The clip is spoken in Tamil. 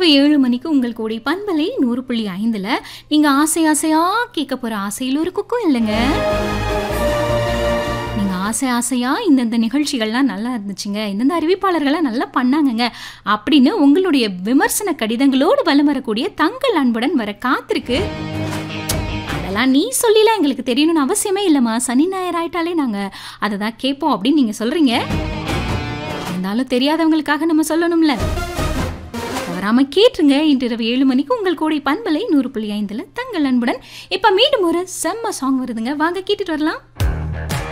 இரவு 7 மணிக்கு உங்கள் கோடை பண்பலை 100.5ல நீங்க ஆசை ஆசையா கேட்க போற ஆசையில் ஒரு குக்கும் இல்லைங்க. நீங்க ஆசை ஆசையா இந்தந்த நிகழ்ச்சிகள்லாம் நல்லா இருந்துச்சுங்க, இந்தந்த அறிவிப்பாளர்கள்லாம் நல்லா பண்ணாங்கங்க அப்படின்னு உங்களுடைய விமர்சன கடிதங்களோடு வலம் வரக்கூடிய தங்கள் அன்புடன் வர காத்திருக்கு. அதெல்லாம் நீ சொல்லிலாம் எங்களுக்கு தெரியணும்னு அவசியமே இல்லைம்மா, சனி ஞாயிறு ஆயிட்டாலே நாங்கள் அதை தான் கேட்போம் அப்படின்னு நீங்கள் சொல்கிறீங்க. இருந்தாலும் தெரியாதவங்களுக்காக நம்ம சொல்லணும்ல, தவறாம கேட்டுருங்க. இன்று இரவு 7 மணிக்கு உங்கள் கோடை பண்பலை 100.5ல தங்கள் அன்புடன். இப்போ மீண்டும் ஒரு செம்ம சாங் வருதுங்க, வாங்க கேட்டுட்டு வரலாம்.